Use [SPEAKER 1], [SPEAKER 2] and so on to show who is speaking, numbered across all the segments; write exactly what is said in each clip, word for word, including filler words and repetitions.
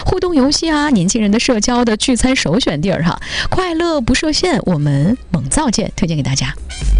[SPEAKER 1] 互动游戏啊，年轻人的社交的聚餐首选地儿哈，快乐不设限，我们猛造见，推荐给大家。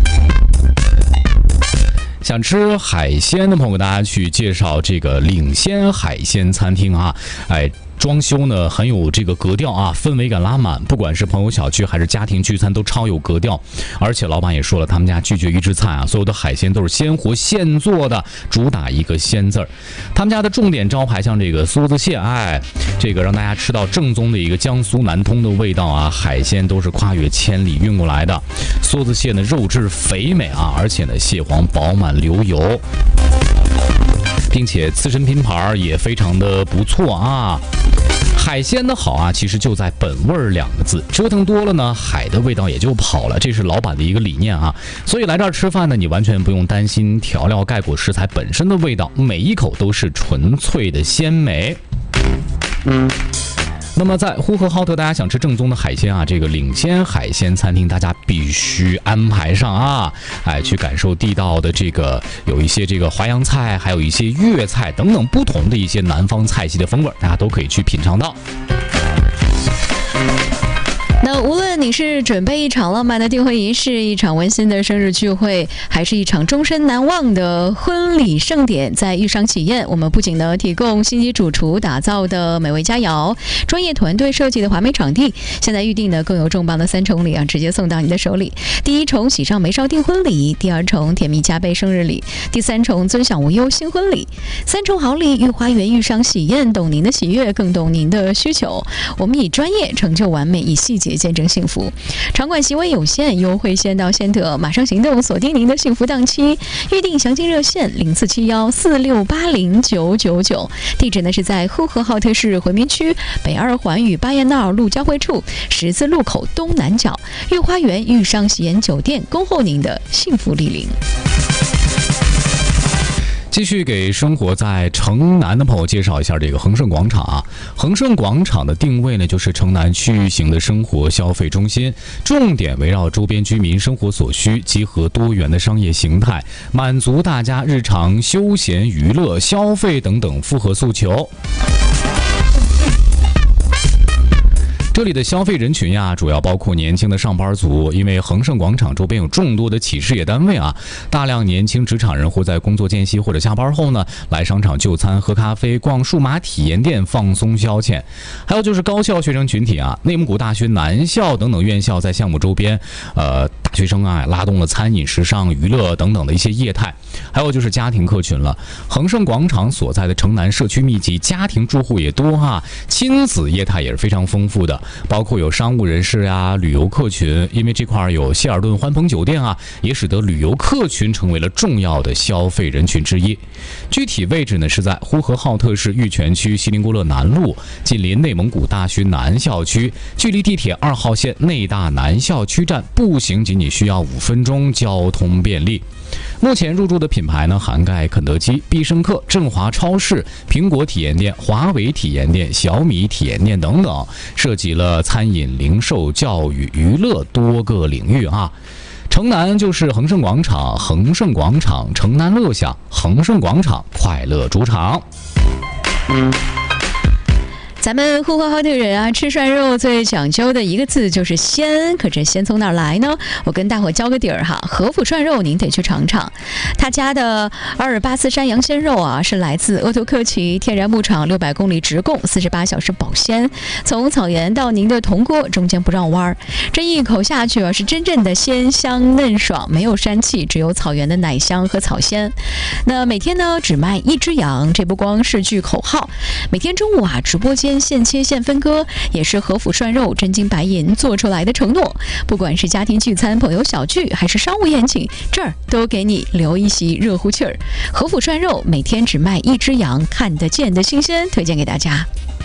[SPEAKER 2] 想吃海鲜的朋友，给大家去介绍这个领先海鲜餐厅啊，哎。装修呢很有这个格调啊，氛围感拉满，不管是朋友小聚还是家庭聚餐都超有格调。而且老板也说了，他们家拒绝预制菜啊，所有的海鲜都是鲜活现做的，主打一个鲜字儿。他们家的重点招牌像这个梭子蟹，哎，这个让大家吃到正宗的一个江苏南通的味道啊，海鲜都是跨越千里运过来的。梭子蟹呢肉质肥美啊，而且呢蟹黄饱满流油，并且刺身拼盘也非常的不错啊。海鲜的好啊，其实就在本味儿两个字，折腾多了呢，海的味道也就跑了，这是老板的一个理念啊。所以来这儿吃饭呢，你完全不用担心调料盖过食材本身的味道，每一口都是纯粹的鲜美。嗯。那么在呼和浩特，大家想吃正宗的海鲜啊，这个领先海鲜餐厅大家必须安排上啊，哎，去感受地道的这个有一些这个淮扬菜，还有一些粤菜等等不同的一些南方菜系的风味，大家都可以去品尝到。
[SPEAKER 1] 那无论你是准备一场浪漫的订婚仪式，一场温馨的生日聚会，还是一场终身难忘的婚礼盛典，在豫商喜宴，我们不仅呢提供星级主厨打造的美味佳肴，专业团队设计的华美场地，现在预定呢更有重磅的三重礼啊，直接送到你的手里。第一重喜上眉梢订婚礼，第二重甜蜜加倍生日礼，第三重尊享无忧新婚礼。三重好礼，御花园豫商喜宴，懂您的喜悦，更懂您的需求。我们以专业成就完美，以细节见证幸福。场馆席位有限，优惠先到先得，马上行动，锁定您的幸福档期。预定详情热线零四七幺四六八零九九九，地址呢是在呼和浩特市回民区北二环与巴彦淖尔路交汇处十字路口东南角，御花园豫商喜宴酒店，恭候您的幸福莅临。
[SPEAKER 2] 继续给生活在城南的朋友介绍一下这个恒盛广场啊。恒盛广场的定位呢，就是城南区域型的生活消费中心，重点围绕周边居民生活所需，集合多元的商业形态，满足大家日常休闲娱乐、消费等等复合诉求。这里的消费人群呀，主要包括年轻的上班族，因为恒盛广场周边有众多的企事业单位啊，大量年轻职场人会在工作间隙或者下班后呢，来商场就餐、喝咖啡、逛数码体验店放松消遣。还有就是高校学生群体啊，内蒙古大学南校等等院校在项目周边，呃，大学生啊拉动了餐饮、时尚、娱乐等等的一些业态。还有就是家庭客群了，恒盛广场所在的城南社区密集，家庭住户也多哈、啊，亲子业态也是非常丰富的。包括有商务人士啊、旅游客群，因为这块有希尔顿欢朋酒店啊，也使得旅游客群成为了重要的消费人群之一。具体位置呢是在呼和浩特市玉泉区锡林郭勒南路，紧邻内蒙古大学南校区，距离地铁二号线内大南校区站步行仅仅需要五分钟，交通便利。目前入驻的品牌呢，涵盖肯德基、必胜客、振华超市、苹果体验店、华为体验店、小米体验店等等，涉及了餐饮、零售、教育、娱乐多个领域啊。城南就是恒盛广场，恒盛广场城南乐享，恒盛广场快乐主场。嗯
[SPEAKER 1] 咱们呼和浩特人啊，吃涮肉最讲究的一个字就是鲜，可这鲜从哪儿来呢？我跟大伙交个底儿哈，和府涮肉您得去尝尝。他家的阿尔巴斯山羊鲜肉啊，是来自鄂图克旗天然牧场，六百公里直供，四十八小时保鲜，从草原到您的铜锅，中间不让弯儿。这一口下去啊，是真正的鲜香嫩爽，没有膻气，只有草原的奶香和草鲜。那每天呢，只卖一只羊，这不光是句口号，每天中午啊，直播间现切现分割，也是和府涮肉真金白银做出来的承诺。不管是家庭聚餐、朋友小聚，还是商务宴请，这儿都给你留一席热乎气儿。和府涮肉每天只卖一只羊，看得见的新鲜，推荐给大家。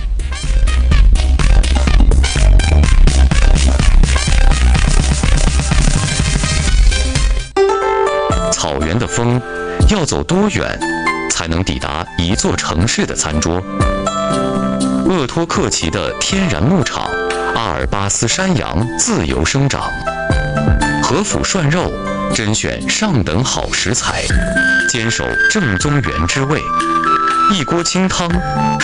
[SPEAKER 3] 草原的风要走多远才能抵达一座城市的餐桌？鄂托克旗的天然牧场，阿尔巴斯山羊自由生长，和府涮肉甄选上等好食材，坚守正宗原汁味，一锅清汤